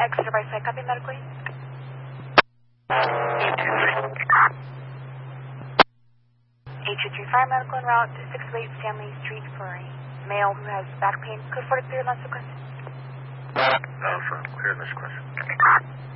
Exeter by side, copy medically. 823 fire medical en route to 608 Stanley Street for a male who has back pain. Code 43, last request. No, sir. Clear this question.